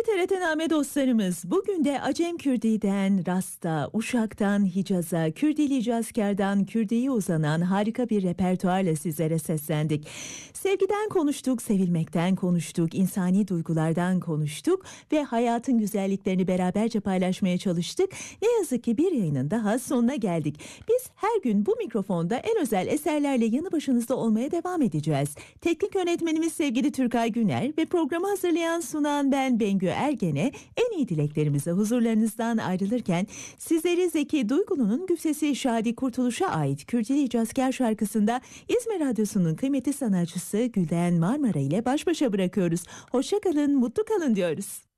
TRT-Name dostlarımız, bugün de Acem Kürdi'den Rasta, Uşak'tan Hicaz'a, Kürdili Cazker'dan Kürdi'ye uzanan harika bir repertuarla sizlere seslendik. Sevgiden konuştuk, sevilmekten konuştuk, insani duygulardan konuştuk ve hayatın güzelliklerini beraberce paylaşmaya çalıştık. Ne yazık ki bir yayının daha sonuna geldik. Biz her gün bu mikrofonda en özel eserlerle yanı başınızda olmaya devam edeceğiz. Teknik yönetmenimiz sevgili Türkay Güner ve programı hazırlayan sunan ben Bengü Ergen'e en iyi dileklerimizi huzurlarınızdan ayrılırken sizleri Zeki Duygulu'nun Güfsesi Şadi Kurtuluş'a ait Kürdili Cazker şarkısında İzmir Radyosu'nun kıymetli sanatçısı Gülden Marmara ile baş başa bırakıyoruz. Hoşça kalın, mutlu kalın diyoruz.